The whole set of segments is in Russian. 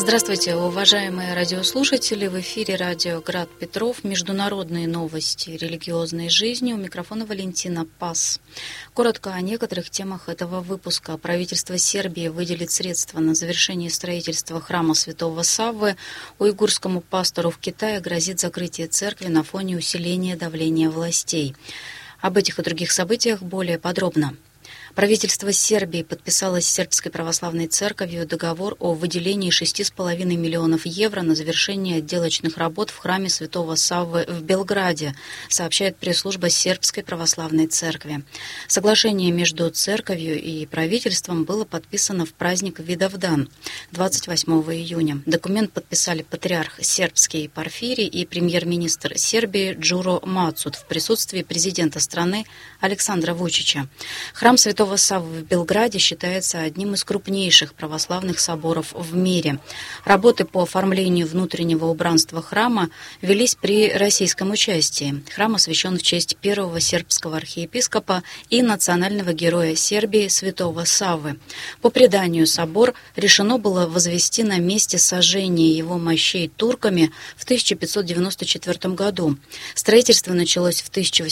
Здравствуйте, уважаемые радиослушатели! В эфире радио «Град Петров». Международные новости религиозной жизни. У микрофона Валентина Пас. Коротко о некоторых темах этого выпуска. Правительство Сербии выделит средства на завершение строительства храма Святого Саввы. Уйгурскому пастору в Китае грозит закрытие церкви на фоне усиления давления властей. Об этих и других событиях более подробно. Правительство Сербии подписало с Сербской православной церковью договор о выделении 6,5 миллионов евро на завершение отделочных работ в храме Святого Саввы в Белграде, сообщает пресс-служба Сербской православной церкви. Соглашение между церковью и правительством было подписано в праздник Видовдан 28 июня. Документ подписали патриарх сербский Порфирий и премьер-министр Сербии Джуро Мацут в присутствии президента страны Александра Вучича. Храм Святого Саввы в Белграде считается одним из крупнейших православных соборов в мире. Работы по оформлению внутреннего убранства храма велись при российском участии. Храм освящен в честь первого сербского архиепископа и национального героя Сербии Святого Саввы. По преданию, собор решено было возвести на месте сожжения его мощей турками в 1594 году. Строительство началось в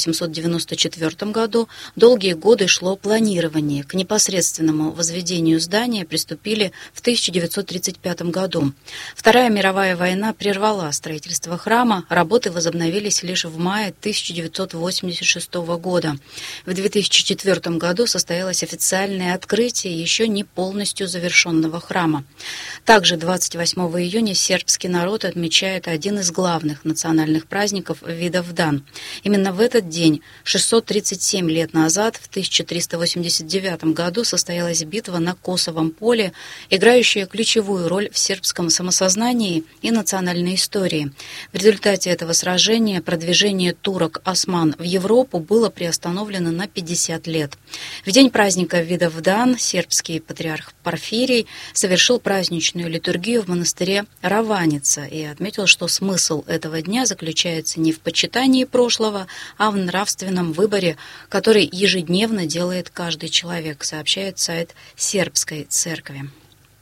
1894 году. Долгие годы шло планирование. К непосредственному возведению здания приступили в 1935 году. Вторая мировая война прервала строительство храма, работы возобновились лишь в мае 1986 года. В 2004 году состоялось официальное открытие еще не полностью завершенного храма. Также 28 июня сербский народ отмечает один из главных национальных праздников Видовдан. Именно в этот день, 637 лет назад, в 1389 году состоялась битва на Косовом поле, играющая ключевую роль в сербском самосознании и национальной истории. В результате этого сражения продвижение турок-осман в Европу было приостановлено на 50 лет. В день праздника Видовдан сербский патриарх Порфирий совершил праздничную литургию в монастыре Раваница и отметил, что смысл этого дня заключается не в почитании прошлого, а в нравственном выборе, который ежедневно делает каждый человек, сообщает сайт сербской церкви.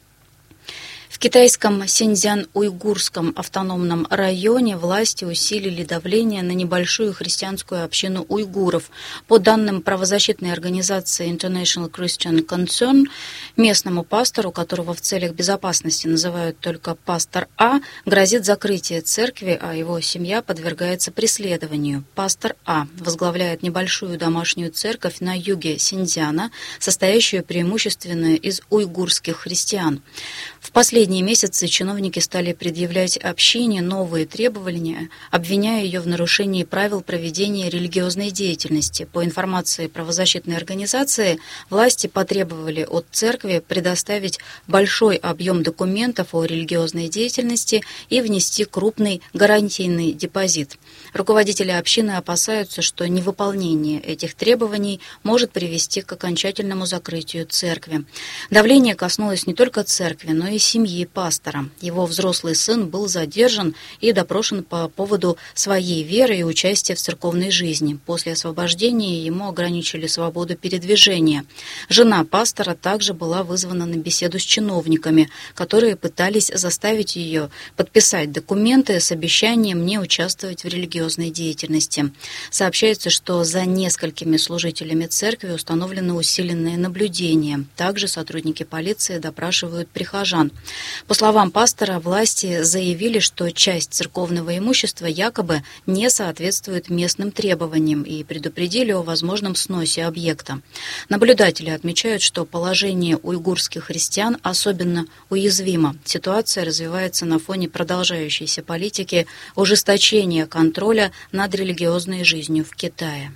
В китайском Синьцзян-Уйгурском автономном районе власти усилили давление на небольшую христианскую общину уйгуров. По данным правозащитной организации International Christian Concern, местному пастору, которого в целях безопасности называют только пастор А, грозит закрытие церкви, а его семья подвергается преследованию. Пастор А возглавляет небольшую домашнюю церковь на юге Синьцзяна, состоящую преимущественно из уйгурских христиан. В последние месяцы чиновники стали предъявлять общине новые требования, обвиняя ее в нарушении правил проведения религиозной деятельности. По информации правозащитной организации, власти потребовали от церкви предоставить большой объем документов о религиозной деятельности и внести крупный гарантийный депозит. Руководители общины опасаются, что невыполнение этих требований может привести к окончательному закрытию церкви. Давление коснулось не только церкви, но и семьи пастора. Его взрослый сын был задержан и допрошен по поводу своей веры и участия в церковной жизни. После освобождения ему ограничили свободу передвижения. Жена пастора также была вызвана на беседу с чиновниками, которые пытались заставить ее подписать документы с обещанием не участвовать в религиозной деятельности. Сообщается, что за несколькими служителями церкви установлено усиленное наблюдение. Также сотрудники полиции допрашивают прихожан. По словам пастора, власти заявили, что часть церковного имущества якобы не соответствует местным требованиям и предупредили о возможном сносе объекта. Наблюдатели отмечают, что положение уйгурских христиан особенно уязвимо. Ситуация развивается на фоне продолжающейся политики ужесточения контроля над религиозной жизнью в Китае.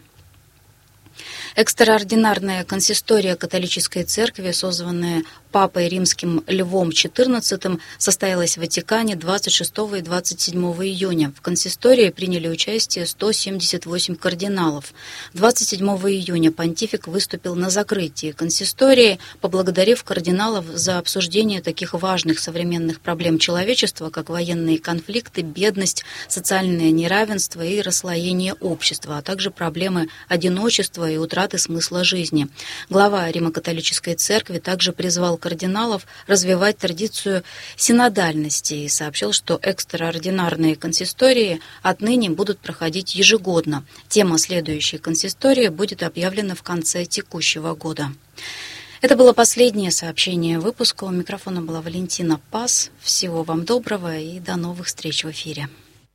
Экстраординарная консистория католической церкви, созванная Папой Римским Львом XIV, состоялась в Ватикане 26 и 27 июня. В консистории приняли участие 178 кардиналов. 27 июня понтифик выступил на закрытии консистории, поблагодарив кардиналов за обсуждение таких важных современных проблем человечества, как военные конфликты, бедность, социальное неравенство и расслоение общества, а также проблемы одиночества и утраты утраты смысла жизни. Глава Римо-католической церкви также призвал кардиналов развивать традицию синодальности и сообщил, что экстраординарные консистории отныне будут проходить ежегодно. Тема следующей консистории будет объявлена в конце текущего года. Это было последнее сообщение выпуска. У микрофона была Валентина Пас. Всего вам доброго и до новых встреч в эфире.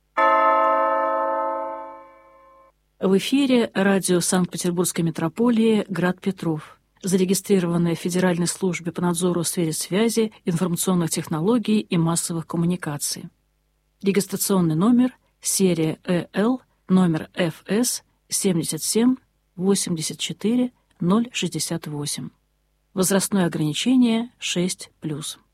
В эфире радио Санкт-Петербургской метрополии «Град Петров», зарегистрированное в Федеральной службе по надзору в сфере связи, информационных технологий и массовых коммуникаций. Регистрационный номер серия ЭЛ, номер ФС 77 84 068. Возрастное ограничение 6+.